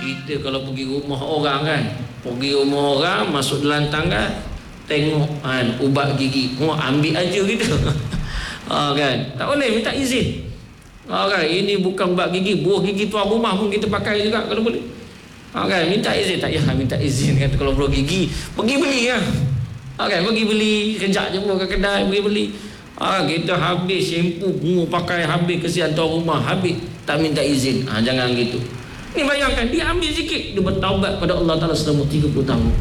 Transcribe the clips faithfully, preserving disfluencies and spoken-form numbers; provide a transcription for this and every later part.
Kita kalau pergi rumah orang kan, pergi rumah orang, masuk dalam tangga, tengok kan ubat gigi, oh, ambil aja gitu. Ha, kan, tak boleh, minta izin. Ha, kan, ini bukan ubat gigi, buah gigi tuan rumah pun kita pakai juga kalau boleh. Ha, kan, minta izin. Tak payah minta izin kan, kalau buah gigi pergi beli kan. Ha, kan, pergi beli, kejap je pun ke kedai pergi beli. Ha, kita habis shampoo semua pakai habis, kesian tuan rumah habis, tak minta izin. Ha, jangan gitu. Ni bayangkan, dia ambil sikit, dia bertaubat pada Allah Ta'ala selama tiga puluh tahun.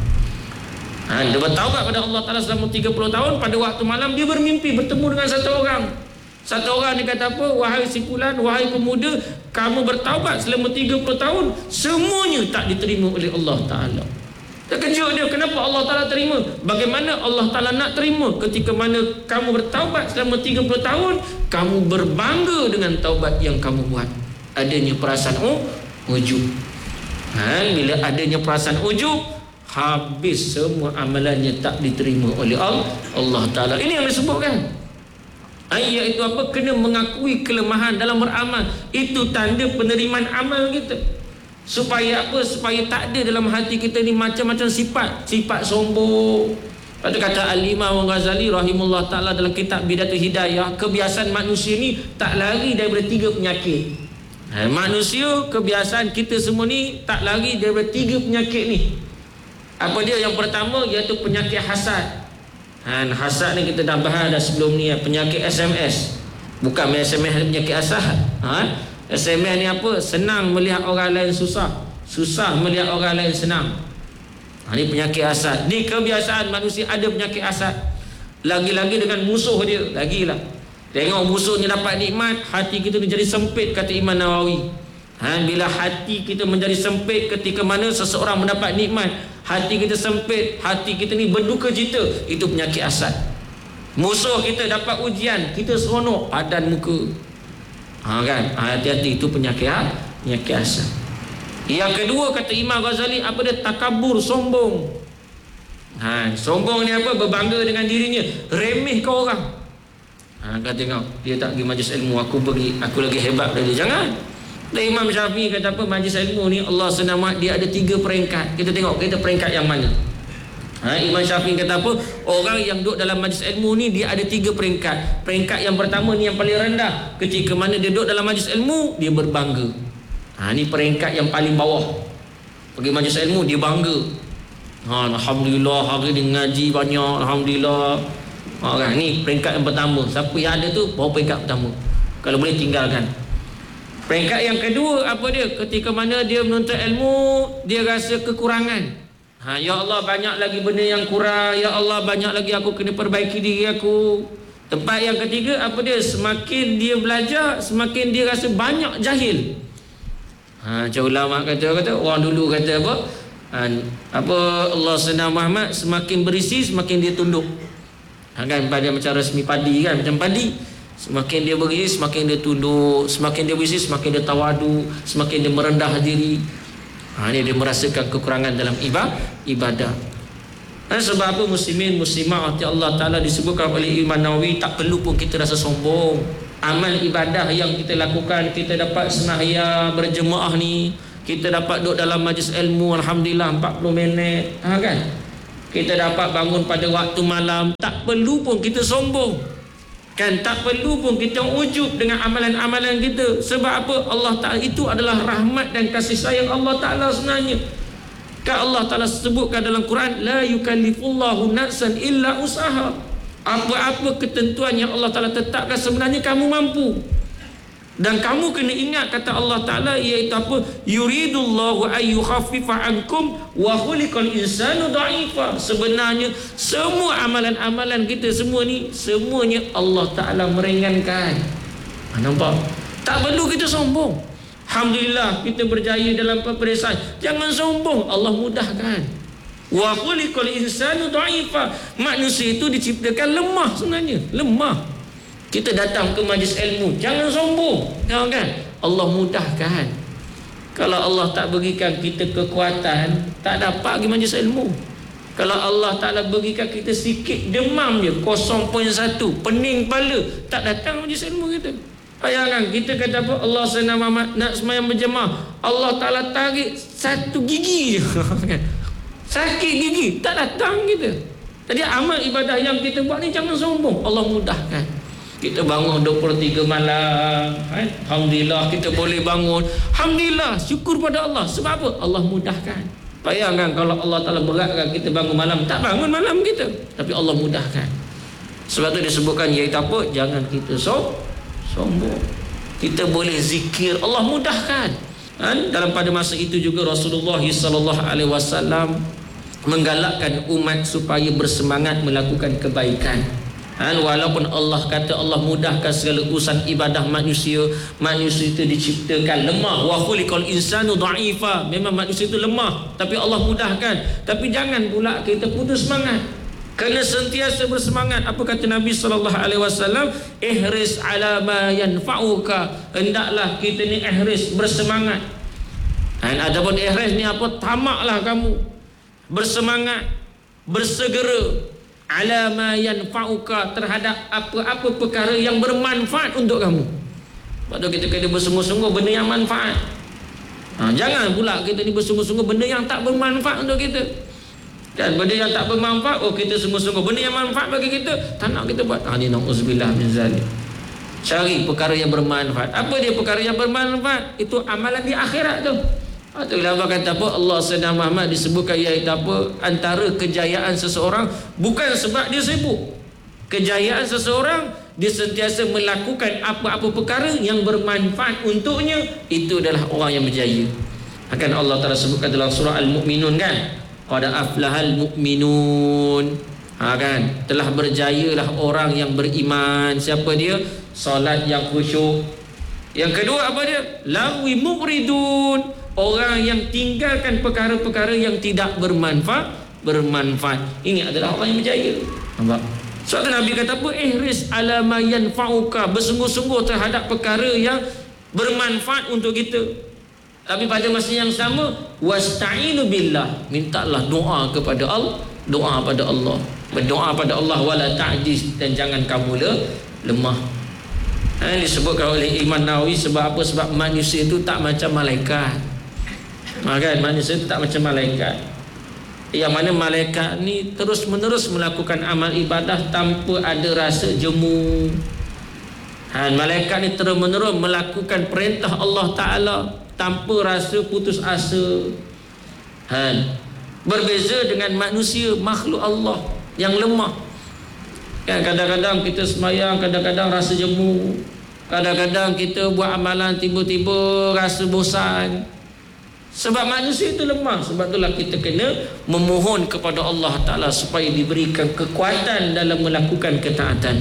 Ha, dia bertaubat pada Allah Ta'ala selama tiga puluh tahun. Pada waktu malam dia bermimpi bertemu dengan satu orang. Satu orang dia kata apa? Wahai si fulan, wahai pemuda, kamu bertaubat selama tiga puluh tahun, semuanya tak diterima oleh Allah Ta'ala. Terkejut dia, kenapa Allah Ta'ala terima? Bagaimana Allah Ta'ala nak terima ketika mana kamu bertaubat selama tiga puluh tahun, kamu berbangga dengan taubat yang kamu buat. Adanya perasaan oh, ujub. Ha, bila adanya perasaan ujub, habis semua amalannya tak diterima oleh Allah, Allah Ta'ala. Ini yang disebutkan. Ayat itu apa? Kena mengakui kelemahan dalam beramal. Itu tanda penerimaan amal kita. Supaya apa? Supaya tak ada dalam hati kita ni macam-macam sifat. Sifat sombong. Lepas tu kata Al-Imam Ghazali rahimahullah ta'ala dalam kitab Bidatul Hidayah, kebiasaan manusia ni tak lari daripada tiga penyakit. Ha, manusia, kebiasaan kita semua ni tak lari daripada tiga penyakit ni. Apa dia? Yang pertama iaitu penyakit hasad. Ha, hasad ni kita dah bahas dah sebelum ni, penyakit S M S. Bukan S M S penyakit hasad. Ha? S M S ni apa? Senang melihat orang lain susah, susah melihat orang lain senang. Ha, ni penyakit hasad. Ni kebiasaan manusia ada penyakit hasad. Lagi-lagi dengan musuh dia, lagilah. Tengok musuhnya dapat nikmat, hati kita menjadi sempit, kata Imam Nawawi. Ha, bila hati kita menjadi sempit ketika mana seseorang mendapat nikmat, hati kita sempit, hati kita ni berduka cita, itu penyakit hasad. Musuh kita dapat ujian, kita seronok, padan muka. Ha, kan? Hati-hati, itu penyakit penyakit hasad. Yang kedua kata Imam Ghazali, apa dia? Takabur, sombong. Ha, sombong ni apa? Berbangga dengan dirinya, remeh ke orang. Ha, kata tengok, dia tak pergi majlis ilmu, aku pergi, aku lagi hebat dari dia. Jangan. Dan Imam Syafi'i kata apa? Majlis ilmu ni Allah senamat dia ada tiga peringkat. Kita tengok kita peringkat yang mana. Ha, Imam Syafi'i kata apa? Orang yang duduk dalam majlis ilmu ni dia ada tiga peringkat. Peringkat yang pertama ni yang paling rendah. Ketika mana dia duduk dalam majlis ilmu, dia berbangga. Ha, ni peringkat yang paling bawah. Pergi majlis ilmu dia bangga. Ha, alhamdulillah hari ni ngaji banyak, alhamdulillah. Ha, kan? Ni peringkat yang pertama. Siapa yang ada tu bawa peringkat pertama. Kalau boleh tinggalkan. Peringkat yang kedua apa dia? Ketika mana dia menuntut ilmu, dia rasa kekurangan. Ha, ya Allah, banyak lagi benda yang kurang. Ya Allah, banyak lagi aku kena perbaiki diri aku. Tempat yang ketiga apa dia? Semakin dia belajar, semakin dia rasa banyak jahil. Ha, macam ulama kata, kata orang dulu kata apa? Ha, apa Allah Sayyidina Muhammad semakin berisi, semakin dia tunduk. Ha, kan, pada macam resmi padi kan, macam padi, semakin dia berisi semakin dia tunduk, semakin dia berisi semakin dia tawadu, semakin dia merendah diri. Ha, ni dia merasakan kekurangan dalam ibadah. Ha, sebab apa muslimin muslimah hati Allah Ta'ala disebutkan oleh Imam Nawawi, tak perlu pun kita rasa sombong. Amal ibadah yang kita lakukan, kita dapat sembahyang berjemaah ni, kita dapat duduk dalam majlis ilmu alhamdulillah empat puluh minit, ha, kan? Kita dapat bangun pada waktu malam, tak perlu pun kita sombong. Kan, tak perlu pun kita ujub dengan amalan-amalan kita. Sebab apa? Allah Ta'ala itu adalah rahmat dan kasih sayang Allah Ta'ala sebenarnya. Kan Allah Ta'ala sebutkan dalam Quran, la yukallifullahu nafsan illa usaha. Apa-apa ketentuan yang Allah Ta'ala tetapkan sebenarnya kamu mampu. Dan kamu kena ingat kata Allah Ta'ala, iaitu apa? Yuridullahu ayyukhaffifa ankum wa khuliqal insanu dha'ifa. Sebenarnya semua amalan-amalan kita semua ni, semuanya Allah Ta'ala meringankan. Ha, nampak? Tak perlu kita sombong. Alhamdulillah kita berjaya dalam peperiksaan. Jangan sombong, Allah mudahkan. Wa khuliqal insanu dha'ifa. Manusia itu diciptakan lemah sebenarnya, lemah. Kita datang ke majlis ilmu, jangan sombong, kan? Allah mudahkan. Kalau Allah tak berikan kita kekuatan, tak dapat pergi majlis ilmu. Kalau Allah Ta'ala berikan kita sikit demam je, kosong perpuluhan satu, pening kepala, tak datang majlis ilmu kita. Bayangkan kita kata apa, Allah Sayyidina Muhammad nak semayang berjemaah, Allah Ta'ala tarik satu gigi je. Sakit gigi, tak datang kita. Jadi amal ibadah yang kita buat ni jangan sombong, Allah mudahkan. Kita bangun dua puluh tiga malam, eh? Alhamdulillah kita boleh bangun. Alhamdulillah, syukur pada Allah. Sebab apa? Allah mudahkan. Bayangkan kalau Allah Ta'ala beratkan kita bangun malam, tak bangun malam kita, tapi Allah mudahkan. Sebab tu disebutkan, iaitu apa? Jangan kita so, sombong. Kita boleh zikir, Allah mudahkan. Kan? Dalam pada masa itu juga Rasulullah sallallahu alaihi wasallam menggalakkan umat supaya bersemangat melakukan kebaikan. Ha, walaupun Allah kata Allah mudahkan segala urusan ibadah manusia, manusia itu diciptakan lemah. Wa khuliqal insanu dha'ifa. Memang manusia itu lemah, tapi Allah mudahkan. Tapi jangan pula kita putus semangat. Kena sentiasa bersemangat. Apa kata Nabi sallallahu alaihi wasallam? Ihris ala ma yanfa'uka. Hendaklah kita ni ihris, bersemangat. Dan adapun ihris ni apa? Tamaklah kamu. Bersemangat, bersegera ala ma yanfa'uka, terhadap apa-apa perkara yang bermanfaat untuk kamu. Sebab tu kita kena bersungguh-sungguh benda yang manfaat. Ha, jangan pula kita ni bersungguh-sungguh benda yang tak bermanfaat untuk kita. Dan benda yang tak bermanfaat, oh kita sungguh-sungguh benda yang manfaat bagi kita, tak nak kita buat. Ha, ni na'udzubillah min zalik. Cari perkara yang bermanfaat. Apa dia perkara yang bermanfaat? Itu amalan di akhirat tu. Itulah apa kata apa, Allah Sayyidina Muhammad disebutkan iaitu apa, antara kejayaan seseorang bukan sebab dia sibuk. Kejayaan seseorang dia sentiasa melakukan apa-apa perkara yang bermanfaat untuknya, itu adalah orang yang berjaya. Akan Allah Ta'ala sebutkan dalam surah Al-Mu'minun kan, qad aflahal mu'minun. Ha kan, telah berjayalah orang yang beriman. Siapa dia? Solat yang khusyuk. Yang kedua apa dia? Lawi mu'ridun. Orang yang tinggalkan perkara-perkara yang tidak bermanfaat, bermanfaat. Ini adalah orang yang berjaya. Nampak? Sebab tu Nabi kata apa? Ihris ala ma yanfa'uka. Bersungguh-sungguh terhadap perkara yang bermanfaat untuk kita. Tapi pada masa yang sama, wasta'inu billah. Mintalah doa kepada Allah, doa pada Allah. Berdoa pada Allah wala ta'jiz, dan jangan kamu le, lemah. Ha, disebutkan oleh Imam Nawawi, sebab apa? Sebab manusia itu tak macam malaikat. Ha, kan? Manusia itu tak macam malaikat, yang mana malaikat ni terus menerus melakukan amal ibadah tanpa ada rasa jemu. Ha, malaikat ni terus menerus melakukan perintah Allah Ta'ala tanpa rasa putus asa. Ha, berbeza dengan manusia, makhluk Allah yang lemah. Kan, kadang-kadang kita semayang, kadang-kadang rasa jemu, kadang-kadang kita buat amalan tiba-tiba rasa bosan. Sebab manusia itu lemah. Sebab itulah kita kena memohon kepada Allah Ta'ala supaya diberikan kekuatan dalam melakukan ketaatan.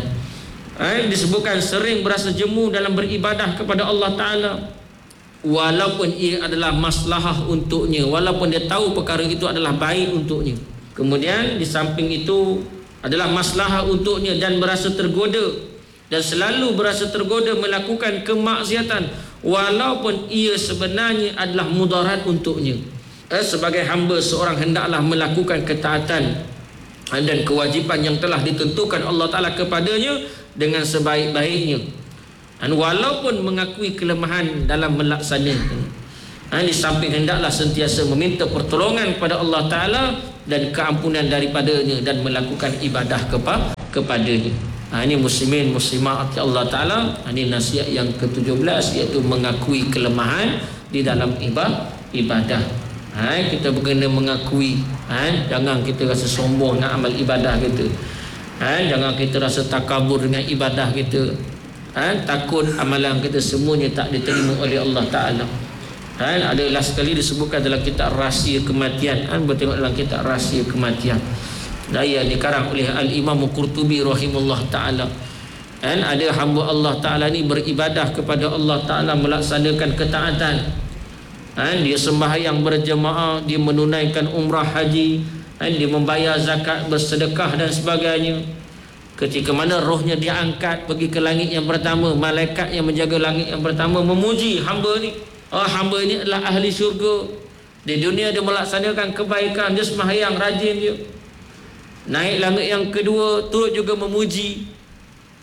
Eh, disebutkan sering berasa jemu dalam beribadah kepada Allah Ta'ala, walaupun ia adalah maslahah untuknya, walaupun dia tahu perkara itu adalah baik untuknya. Kemudian di samping itu adalah maslahah untuknya, dan berasa tergoda, dan selalu berasa tergoda melakukan kemaksiatan walaupun ia sebenarnya adalah mudarat untuknya. Eh, sebagai hamba, seorang hendaklah melakukan ketaatan dan kewajipan yang telah ditentukan Allah Ta'ala kepadanya dengan sebaik-baiknya, dan walaupun mengakui kelemahan dalam melaksanakan. Ha, di samping hendaklah sentiasa meminta pertolongan kepada Allah Ta'ala dan keampunan daripadanya, dan melakukan ibadah kepa, kepadanya. Ha, ini muslimin muslimat Allah Ta'ala. Ha, ini nasihat yang ke tujuh belas, iaitu mengakui kelemahan di dalam ibadah. Ha, kita kena mengakui. Ha, jangan kita rasa sombong dengan amal ibadah kita. Ha, jangan kita rasa takabur dengan ibadah kita. Ha, takut amalan kita semuanya tak diterima oleh Allah Ta'ala. Ha, adalah sekali disebutkan dalam kitab Rahsia Kematian. Ha, bertengok dalam kitab Rahsia Kematian. Daya dikarang oleh Al-Imam Qurtubi rahimahullah ta'ala. Dan ada hamba Allah Ta'ala ni beribadah kepada Allah Ta'ala, melaksanakan ketaatan. Dan dia sembahyang berjemaah, dia menunaikan umrah haji, dan dia membayar zakat, bersedekah dan sebagainya. Ketika mana rohnya diangkat pergi ke langit yang pertama, malaikat yang menjaga langit yang pertama memuji hamba ni. Oh, hamba ni adalah ahli syurga. Di dunia dia melaksanakan kebaikan, dia sembahyang rajin dia. Naik langit yang kedua, turut juga memuji.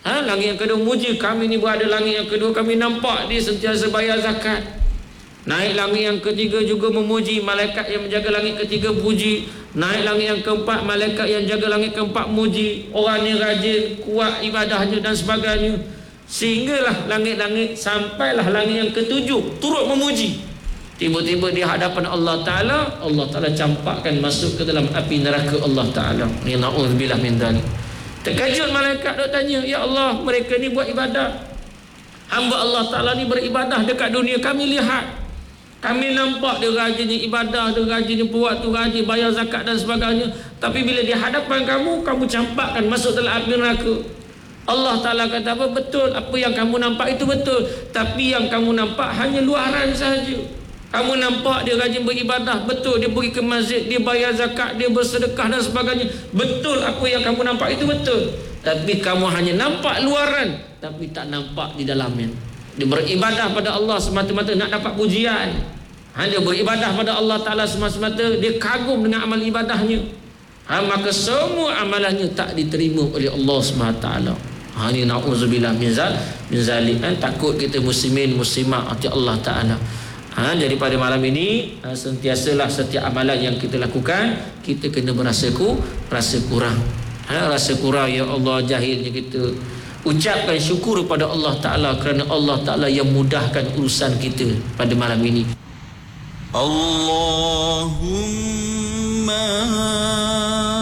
Ha, langit yang kedua muji, kami ni berada langit yang kedua, kami nampak dia sentiasa bayar zakat. Naik langit yang ketiga juga memuji, malaikat yang menjaga langit ketiga puji. Naik langit yang keempat, malaikat yang jaga langit keempat muji. Orang ni rajin, kuat ibadahnya dan sebagainya. Sehinggalah langit-langit sampailah langit yang ketujuh turut memuji. Tiba-tiba di hadapan Allah Ta'ala, Allah Ta'ala campakkan masuk ke dalam api neraka Allah Ta'ala. Ya na'udzubillah min dzalik. Terkejut malaikat dok tanya, ya Allah, mereka ni buat ibadah. Hamba Allah Ta'ala ni beribadah dekat dunia, kami lihat. Kami nampak dia rajinnya ibadah, dia rajinnya buat tu, rajin bayar zakat dan sebagainya. Tapi bila di hadapan kamu, kamu campakkan masuk dalam api neraka. Allah Ta'ala kata apa? Betul, apa yang kamu nampak itu betul. Tapi yang kamu nampak hanya luaran sahaja. Kamu nampak dia rajin beribadah, betul, dia pergi ke masjid, dia bayar zakat, dia bersedekah dan sebagainya. Betul, apa yang kamu nampak itu betul. Tapi kamu hanya nampak luaran, tapi tak nampak di dalamnya. Dia beribadah pada Allah semata-mata nak dapat pujian. Ha, dia beribadah pada Allah Ta'ala semata-mata, dia kagum dengan amal ibadahnya. Ha, maka semua amalannya tak diterima oleh Allah subhanahu wa taala. Ha, ni na'udzubillah min zalik. Ha, takut kita muslimin muslimat hati Allah Ta'ala. Ha, jadi pada malam ini ha, sentiasalah setiap amalan yang kita lakukan kita kena merasa ku, rasa kurang. Ha, rasa kurang, ya Allah, jahilnya kita. Ucapkan syukur pada Allah Ta'ala kerana Allah Ta'ala yang mudahkan urusan kita pada malam ini. Allahumma